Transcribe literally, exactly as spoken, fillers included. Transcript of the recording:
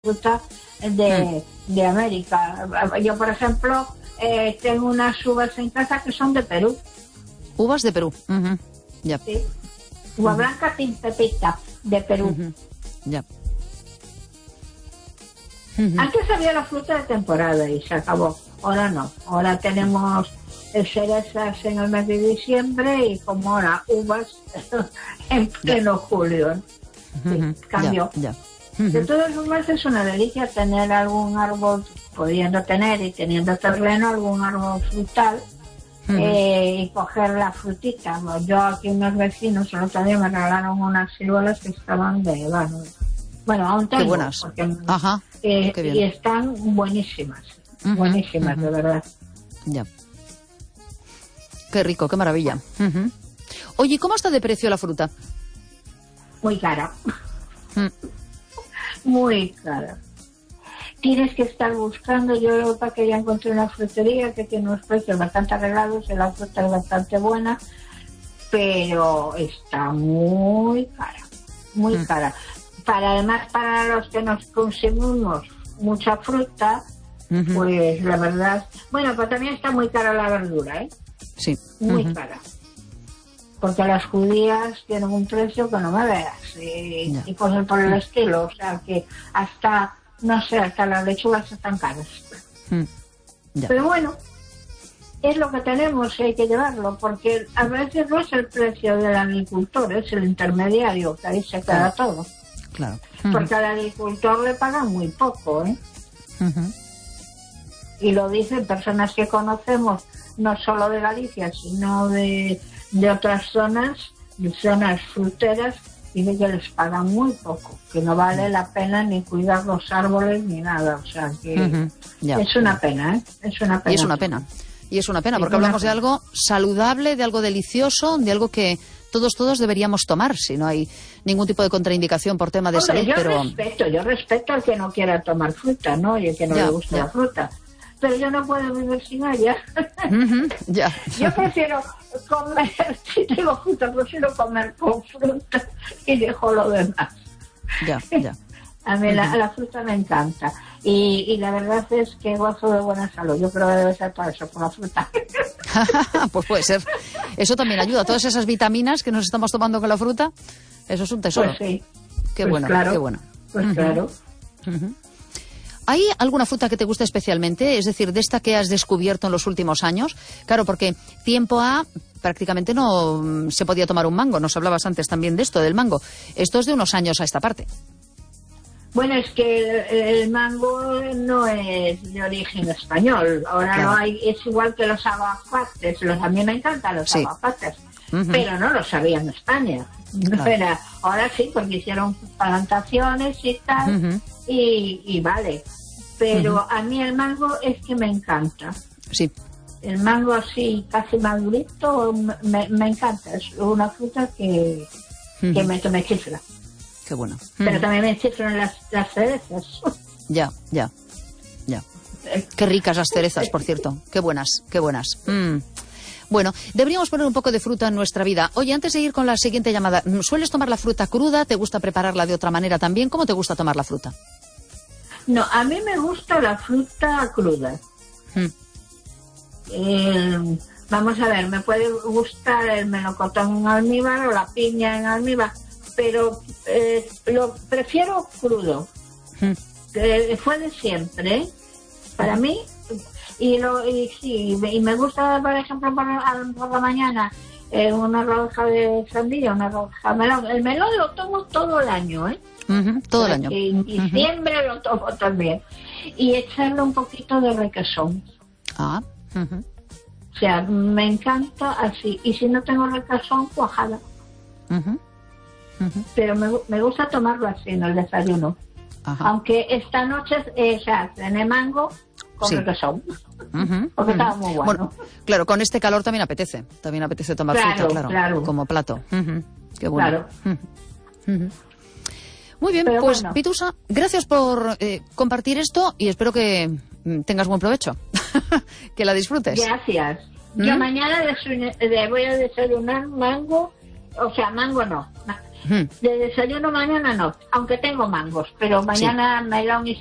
fruta de, mm. de América. Yo, por ejemplo, eh, tengo unas uvas en casa que son de Perú. Uvas de Perú. Uh-huh. Ya. Sí. Uva uh-huh. blanca sin pepita, de Perú. Uh-huh. Ya. Uh-huh. Antes había la fruta de temporada y se acabó. Ahora no. Ahora tenemos cerezas en el mes de diciembre y como ahora uvas en pleno yeah. julio. Sí, uh-huh. cambió. Yeah, yeah. Uh-huh. De todas formas es una delicia tener algún árbol, pudiendo tener y teniendo terreno, algún árbol frutal uh-huh. eh, y coger la frutita. Yo aquí unos vecinos el otro día me regalaron unas ciruelas que estaban de... Bueno, bueno aún tengo. Qué buenas. Porque, Ajá. Eh, Qué bien. Y están buenísimas. Uh-huh. Buenísimas, uh-huh. de verdad. Ya. Qué rico, qué maravilla. Uh-huh. Oye, ¿cómo está de precio la fruta? Muy cara. Mm. Muy cara. Tienes que estar buscando. Yo para que ya encontré una frutería que tiene unos precios bastante arreglados y la fruta es bastante buena, pero está muy cara. Muy mm. cara. Para además, para los que nos consumimos mucha fruta, uh-huh. pues la verdad... Bueno, pero también está muy cara la verdura, ¿eh? Sí. Muy uh-huh. cara. Porque las judías tienen un precio que no me veas. Y, no. y cosas por el estilo. O sea, que hasta, no sé, hasta las lechugas están caras. Uh-huh. Yeah. Pero bueno, es lo que tenemos y hay que llevarlo. Porque a veces no es el precio del agricultor, es el intermediario, que ahí se queda claro. todo. Claro. Uh-huh. Porque al agricultor le pagan muy poco, ¿eh? Uh-huh. Y lo dicen personas que conocemos, no solo de Galicia, sino de, de otras zonas, de zonas fruteras, y de que les pagan muy poco, que no vale la pena ni cuidar los árboles ni nada. O sea, que uh-huh. yeah. es una pena, ¿eh? Es una pena. Y es una pena. Y es una pena, porque hablamos de algo saludable, de algo delicioso, de algo que todos, todos deberíamos tomar, si no hay ningún tipo de contraindicación por tema de Hombre, salud. Yo pero respeto, yo respeto al que no quiera tomar fruta, ¿no? Y el que no ya, le gusta ya. la fruta. Pero yo no puedo vivir sin ella. Uh-huh, ya. Yo prefiero comer, si tengo fruta, prefiero comer con fruta y dejo lo demás. Ya, ya. A mí uh-huh. la, la fruta me encanta. Y, y la verdad es que gozo de buena salud. Yo creo que debe ser todo eso, por la fruta. Pues puede ser. Eso también ayuda. Todas esas vitaminas que nos estamos tomando con la fruta, eso es un tesoro. Pues sí. Qué pues bueno, claro. qué bueno. Pues uh-huh. claro. Uh-huh. ¿Hay alguna fruta que te guste especialmente? Es decir, de esta que has descubierto en los últimos años. Claro, porque tiempo A prácticamente no se podía tomar un mango. Nos hablabas antes también de esto, del mango. Esto es de unos años a esta parte. Bueno, es que el, el mango no es de origen español. Ahora claro. no hay, es igual que los aguacates. Los, a mí me encantan los sí. aguacates, uh-huh. pero no los había en España. Claro. Era, ahora sí, porque hicieron plantaciones y tal, uh-huh. y, y vale. Pero uh-huh. a mí el mango es que me encanta. Sí. El mango así, casi madurito, me, me encanta. Es una fruta que, uh-huh. que me, me chifla. Qué bueno. Pero uh-huh. también me chiflan las, las cerezas. Ya, ya, ya. Qué ricas las cerezas, por cierto. Qué buenas, qué buenas. Mm. Bueno, deberíamos poner un poco de fruta en nuestra vida. Oye, antes de ir con la siguiente llamada, ¿sueles tomar la fruta cruda? ¿Te gusta prepararla de otra manera también? ¿Cómo te gusta tomar la fruta? No, a mí me gusta la fruta cruda. Mm. Eh, vamos a ver, me puede gustar el melocotón en almíbar o la piña en almíbar, pero eh, lo prefiero crudo. Mm. Eh, fue de siempre, ¿eh? Para mí. Y, lo, y sí, y me gusta, por ejemplo, por, por la mañana eh, una rodaja de sandía, una rodaja de melón. El melón lo tomo todo el año, ¿eh? Uh-huh, todo el año. En diciembre uh-huh. lo tomo también. Y echarle un poquito de requesón. Ah. Uh-huh. O sea, me encanta así. Y si no tengo requesón, cuajada. Uh-huh. Uh-huh. Pero me, me gusta tomarlo así en el desayuno. Ajá. Aunque esta noche eh, o sea, cené mango con sí. requesón. Uh-huh. Porque uh-huh. estaba muy bueno. Bueno, claro, con este calor también apetece. También apetece tomar claro, fruta, claro, claro. como plato. Uh-huh. Qué bueno. Claro. Uh-huh. Uh-huh. Muy bien, Pero pues bueno. Pitusa, gracias por eh, compartir esto y espero que mm, tengas buen provecho. Que la disfrutes. Gracias. ¿Mm? Yo mañana desune- de voy a desayunar mango, o sea, mango no, Mm. De desayuno mañana no, aunque tengo mangos, pero mañana sí. melón y